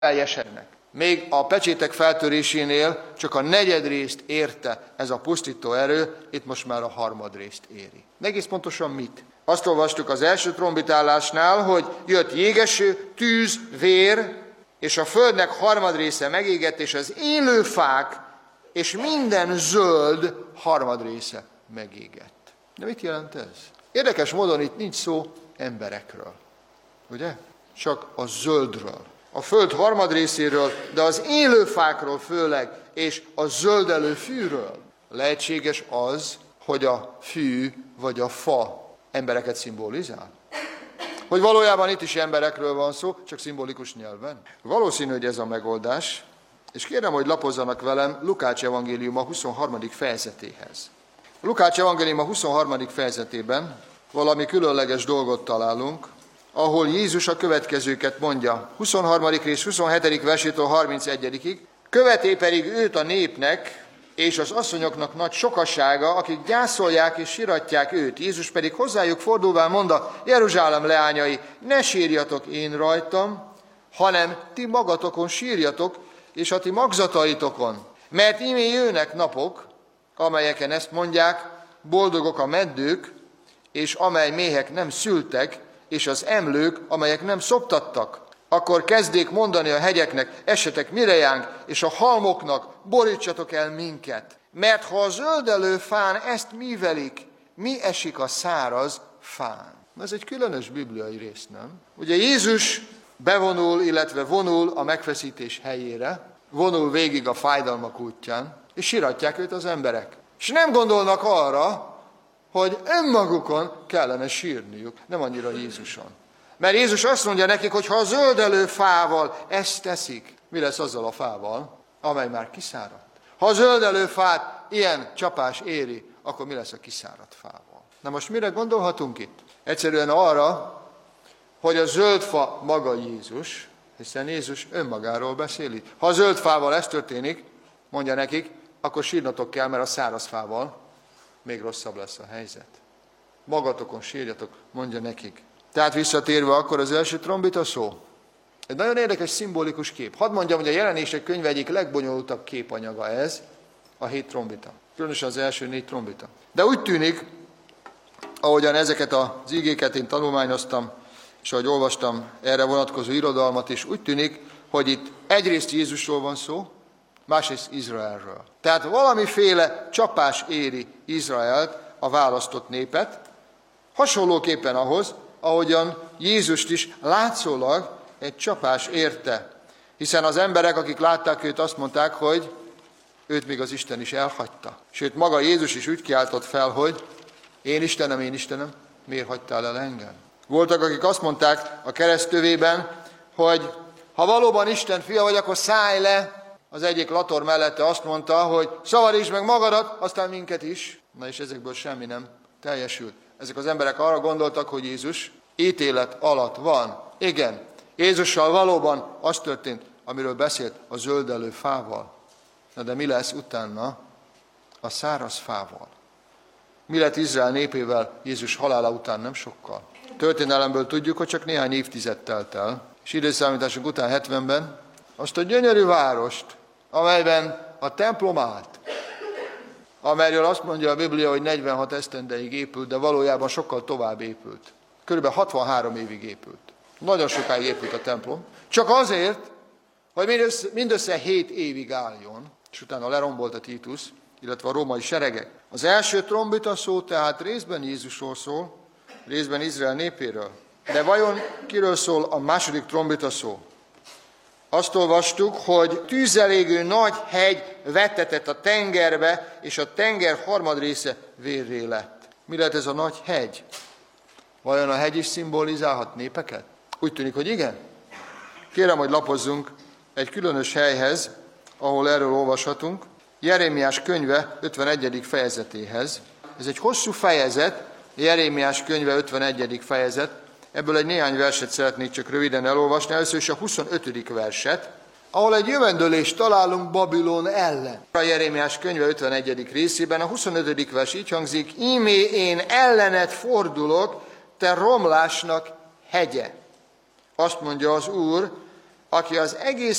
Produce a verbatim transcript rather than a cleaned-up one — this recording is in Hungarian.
teljesednek. Még a pecsétek feltörésénél csak a negyedrészt érte ez a pusztító erő, itt most már a harmadrészt éri. Egész pontosan mit? Azt olvastuk az első trombitálásnál, hogy jött jégeső, tűz, vér, és a földnek harmadrésze megégett, és az élő fák és minden zöld harmadrésze megégett. De mit jelent ez? Érdekes módon itt nincs szó emberekről, ugye? Csak a zöldről. A föld harmadrészéről, de az élő fákról főleg, és a zöldelő fűről. Lehetséges az, hogy a fű vagy a fa embereket szimbolizál? Hogy valójában itt is emberekről van szó, csak szimbolikus nyelven? Valószínű, hogy ez a megoldás, és kérem, hogy lapozzanak velem Lukács evangéliuma huszonharmadik fejezetéhez. Lukács evangéliuma huszonharmadik fejezetében valami különleges dolgot találunk, ahol Jézus a következőket mondja. huszonharmadik rész huszonhetedik versétől harmincegyedikig. Követé pedig őt a népnek és az asszonyoknak nagy sokasága, akik gyászolják és siratják őt. Jézus pedig hozzájuk fordulván mondta: Jeruzsálem leányai, ne sírjatok én rajtam, hanem ti magatokon sírjatok, és a ti magzataitokon. Mert íme jönnek napok, amelyeken ezt mondják, boldogok a meddők, és amely méhek nem szültek, és az emlők, amelyek nem szoptattak. Akkor kezdék mondani a hegyeknek: essetek mirejánk, és a halmoknak: borítsatok el minket. Mert ha a zöldelő fán ezt művelik, mi esik a száraz fán? Ez egy különös bibliai rész, nem? Ugye Jézus bevonul, illetve vonul a megfeszítés helyére, vonul végig a fájdalmak útján, és siratják őt az emberek. És nem gondolnak arra, hogy önmagukon kellene sírniuk, nem annyira Jézuson. Mert Jézus azt mondja nekik, hogy ha a zöldelő fával ezt teszik, mi lesz azzal a fával, amely már kiszáradt? Ha a zöldelő fát ilyen csapás éri, akkor mi lesz a kiszáradt fával? Na most mire gondolhatunk itt? Egyszerűen arra, hogy a zöld fa maga Jézus, hiszen Jézus önmagáról beszél itt. Ha a zöld fával ez történik, mondja nekik, akkor sírnatok kell, mert a száraz fával még rosszabb lesz a helyzet. Magatokon sírjatok, mondja nekik. Tehát visszatérve akkor az első trombita szó. Egy nagyon érdekes, szimbolikus kép. Hadd mondjam, hogy a Jelenések könyve egyik legbonyolultabb képanyaga ez, a hét trombita. Különösen az első négy trombita. De úgy tűnik, ahogyan ezeket az igéket én tanulmányoztam, és ahogy olvastam erre vonatkozó irodalmat is, úgy tűnik, hogy itt egyrészt Jézusról van szó, másrészt Izraelről. Tehát valamiféle csapás éri Izraelt, a választott népet, hasonlóképpen ahhoz, ahogyan Jézust is látszólag egy csapás érte. Hiszen az emberek, akik látták őt, azt mondták, hogy őt még az Isten is elhagyta. Sőt, maga Jézus is úgy kiáltott fel, hogy én Istenem, én Istenem, miért hagytál el engem? Voltak, akik azt mondták a keresztövében, hogy ha valóban Isten fia vagy, akkor szállj le. Az egyik lator mellette azt mondta, hogy szavarítsd meg magadat, aztán minket is. Na és ezekből semmi nem teljesült. Ezek az emberek arra gondoltak, hogy Jézus ítélet alatt van. Igen, Jézussal valóban az történt, amiről beszélt, a zöldelő fával. Na de mi lesz utána a száraz fával? Mi lett Izrael népével Jézus halála után nem sokkal? Történelemből tudjuk, hogy csak néhány évtized telt el, és időszámításunk után hetvenben azt a gyönyörű várost, amelyben a templom állt, amelyről azt mondja a Biblia, hogy negyvenhat esztendeig épült, de valójában sokkal tovább épült. Körülbelül hatvanhárom évig épült. Nagyon sokáig épült a templom. Csak azért, hogy mindössze, mindössze hét évig álljon, és utána lerombolt a Títusz, illetve a római seregek. Az első trombita szó tehát részben Jézusról szól, részben Izrael népéről. De vajon kiről szól a második trombita szó? Azt olvastuk, hogy tűzzel égő nagy hegy vettetett a tengerbe, és a tenger harmadrésze vérré lett. Mi lett ez a nagy hegy? Vajon a hegy is szimbolizálhat népeket? Úgy tűnik, hogy igen. Kérem, hogy lapozzunk egy különös helyhez, ahol erről olvashatunk. Jeremiás könyve ötvenegyedik fejezetéhez. Ez egy hosszú fejezet, Jeremiás könyve ötvenegyedik fejezet. Ebből egy néhány verset szeretnék csak röviden elolvasni. Először is a huszonötödik verset, ahol egy jövendőlést találunk Babilon ellen. A Jeremiás könyve ötvenegyedik részében a huszonötödik vers így hangzik: Ímé én ellened fordulok, te romlásnak hegye. Azt mondja az Úr, aki az egész